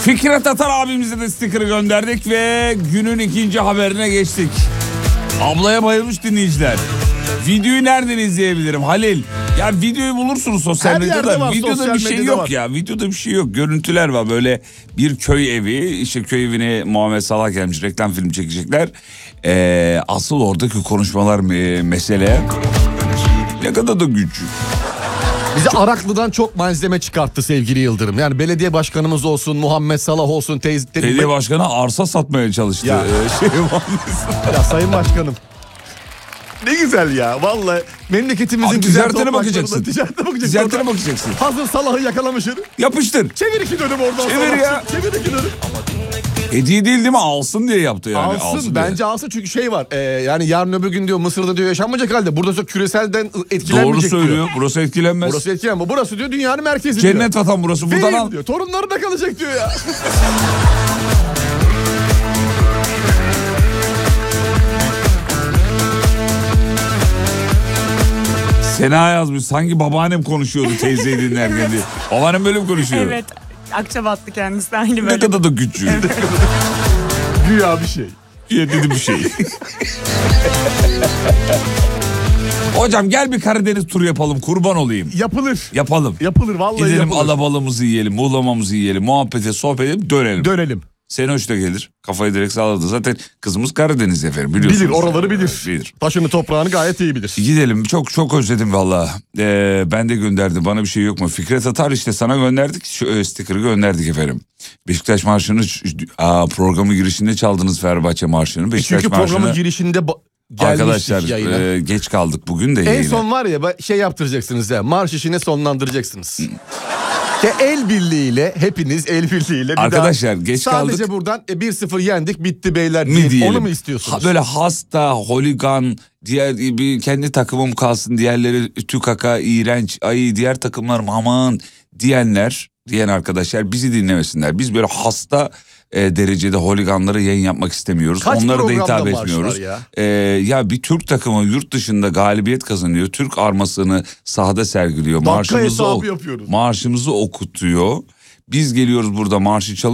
Fikret Atar abimize de sticker'ı gönderdik ve günün ikinci haberine geçtik. Ablaya bayılmış dinleyiciler. Videoyu nereden izleyebilirim Halil? Ya videoyu bulursunuz sosyal medyada. Videoda bir şey yok ya. Videoda bir şey yok. Görüntüler var, böyle bir köy evi. İşte köy evine Muhammed Salah gelmiş, reklam filmi çekecekler. Asıl oradaki konuşmalar mesele. Ne kadar da güçlü. Bize Araklı'dan çok malzeme çıkarttı sevgili Yıldırım. Yani belediye başkanımız olsun, Muhammed Salah olsun, belediye başkanı arsa satmaya çalıştı. Ya, ya sayın başkanım. Ne güzel ya vallahi memleketimizin abi, güzel ticaretine bakacaksın. Ticaretine bakacaksın. Hazır Salah'ı yakalamışsın. Yapıştır. Çevir 2 dönüm oradan. Çevir ya. Çevir 2 dönüm. Hediye değil mi? Alsın diye yaptı yani. Alsın bence diye. Alsın çünkü şey var. Yani yarın öbür gün diyor Mısır'da diyor yaşanmayacak halde. Burada çok küreselden etkilenmeyecek. Doğru söylüyor. Diyor. Burası etkilenmez. Burası etkilenmez. Burası diyor dünyanın merkezi cennet diyor. vatan burası. Buradan al. Diyor. Torunları da kalacak diyor ya. Sena yazmış. Sanki babaannem konuşuyordu teyzeyi dinlerken diye. Babaannem böyle mi konuşuyor? Evet. Akçabatlı kendisi aynı böyle. Ne kadar da güçlü. Evet. Güya bir şey. Güya dedi bir şey. Hocam gel bir Karadeniz turu yapalım, kurban olayım. Yapılır. Yapalım. Yapılır vallahi. Gidelim yapılır. alabalımızı yiyelim, muğlamamızı yiyelim, muhabbete, sohbet edelim, dönelim. Dönelim. Senoş da gelir. Kafayı direkt sağladı. Zaten kızımız Karadeniz efendim, biliyorsunuz. Bilir, oraları bilir. Bilir. Taşını toprağını gayet iyi bilir. Gidelim. Çok özledim valla. Ben de gönderdim. Bana bir şey yok mu? Fikret Atar işte, sana gönderdik. Şu sticker'ı gönderdik efendim. Beşiktaş Marşı'nı programın girişinde çaldınız, Fenerbahçe Marşı'nı. Beşiktaş çünkü Marşı'nı, programın girişinde arkadaşlar geç kaldık bugün de en yayına. son var ya şey yaptıracaksınız ya, marş işine sonlandıracaksınız. El birliğiyle, hepiniz el birliğiyle. Arkadaşlar geç kaldık. Sadece buradan 1-0 yendik bitti beyler mi diyelim? Onu mu istiyorsunuz? Böyle hasta, holigan, diğer bir kendi takımım kalsın, diğerleri tükaka, iğrenç, ay diğer takımlarım aman diyen arkadaşlar bizi dinlemesinler. Biz böyle hasta derecede holiganlara yayın yapmak istemiyoruz. Kaç onlara da hitap programda etmiyoruz. ya? Ya bir Türk takımı yurt dışında galibiyet kazanıyor. Türk armasını sahada sergiliyor. Dakika hesabı yapıyoruz. Marşımızı okutuyor. Biz geliyoruz burada marşı çalıyoruz.